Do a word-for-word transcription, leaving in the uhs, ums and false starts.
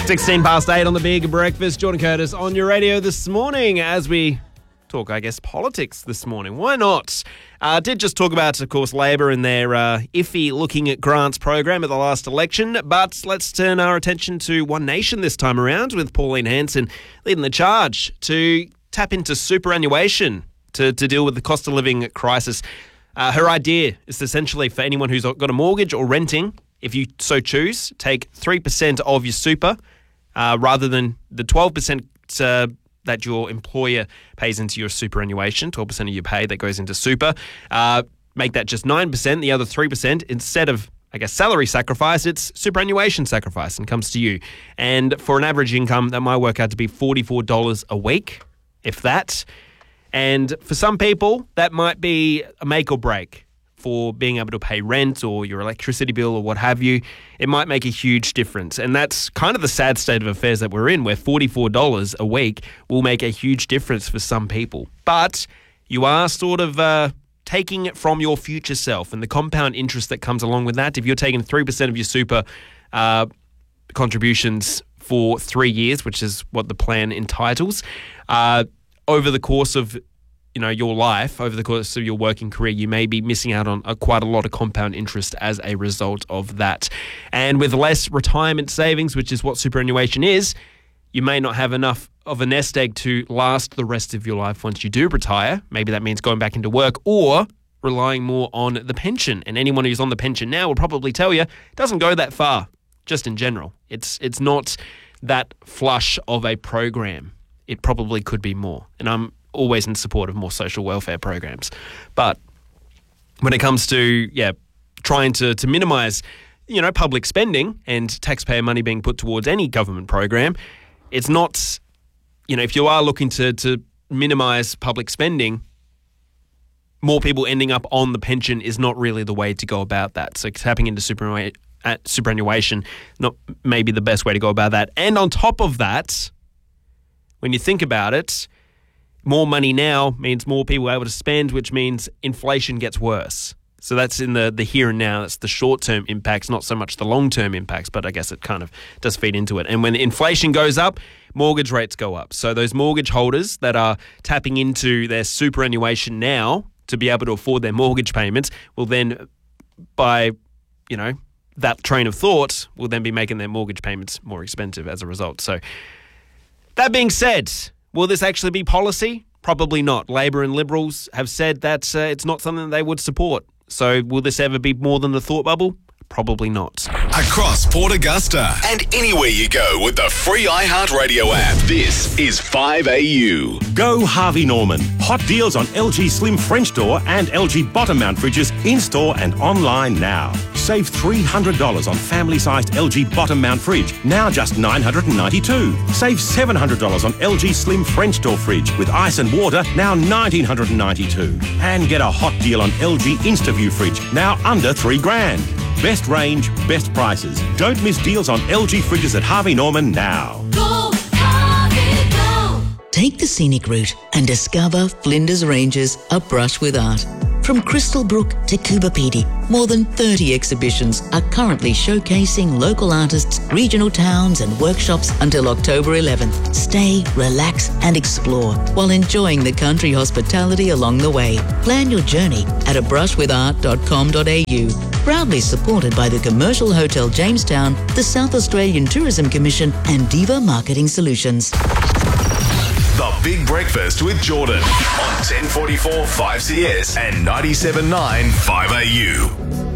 sixteen past eight on the Big Breakfast. Jordan Curtis on your radio this morning as we talk, I guess, politics this morning. Why not? I uh, did just talk about, of course, Labor and their uh, iffy looking at grants program at the last election, but let's turn our attention to One Nation this time around with Pauline Hanson leading the charge to tap into superannuation to, to deal with the cost of living crisis. Uh, her idea is essentially for anyone who's got a mortgage or renting, if you so choose, take three percent of your super uh, rather than the twelve percent uh, that your employer pays into your superannuation, twelve percent of your pay that goes into super. Uh, make that just nine percent. The other three percent, instead of, I guess, salary sacrifice, it's superannuation sacrifice and comes to you. And for an average income, that might work out to be forty-four dollars a week, if that. And for some people, that might be a make or break for being able to pay rent or your electricity bill or what have you. It might make a huge difference. And that's kind of the sad state of affairs that we're in, where forty-four dollars a week will make a huge difference for some people. But you are sort of uh, taking it from your future self and the compound interest that comes along with that. If you're taking three percent of your super uh, contributions for three years, which is what the plan entitles, uh, over the course of you know, your life, over the course of your working career, you may be missing out on a, quite a lot of compound interest as a result of that. And with less retirement savings, which is what superannuation is, you may not have enough of a nest egg to last the rest of your life once you do retire. Maybe that means going back into work or relying more on the pension. And anyone who's on the pension now will probably tell you it doesn't go that far, just in general. It's it's not that flush of a program. It probably could be more. And I'm always in support of more social welfare programs. But when it comes to, yeah, trying to, to minimise, you know, public spending and taxpayer money being put towards any government program, it's not, you know, if you are looking to, to minimise public spending, more people ending up on the pension is not really the way to go about that. So tapping into superannu- uh, superannuation, not maybe the best way to go about that. And on top of that, when you think about it, more money now means more people are able to spend, which means inflation gets worse. So that's in the, the here and now. That's the short-term impacts, not so much the long-term impacts, but I guess it kind of does feed into it. And when inflation goes up, mortgage rates go up. So those mortgage holders that are tapping into their superannuation now to be able to afford their mortgage payments will then, by, you know, that train of thought, will then be making their mortgage payments more expensive as a result. So that being said, will this actually be policy? Probably not. Labor and Liberals have said that uh, it's not something that they would support. So will this ever be more than the thought bubble? Probably not. Across Port Augusta and anywhere you go with the free iHeartRadio app. This is five A U. Go Harvey Norman. Hot deals on L G Slim French door and L G bottom mount fridges in-store and online now. Save three hundred dollars on family-sized L G bottom mount fridge, now just nine hundred ninety-two dollars. Save seven hundred dollars on L G Slim French door fridge with ice and water, now one thousand nine hundred ninety-two dollars. And get a hot deal on L G InstaView fridge, now under three grand. Best range, best prices. Don't miss deals on L G fridges at Harvey Norman now. Go, Harvey, go! Take the scenic route and discover Flinders Ranges, a brush with art. From Crystal Brook to Coober Pedy, more than thirty exhibitions are currently showcasing local artists, regional towns and workshops until October eleventh. Stay, relax and explore while enjoying the country hospitality along the way. Plan your journey at a brush with art dot com dot a u. Proudly supported by the Commercial Hotel Jamestown, the South Australian Tourism Commission and Diva Marketing Solutions. The Big Breakfast with Jordan on ten forty-four five C S and ninety-seven point nine five A U.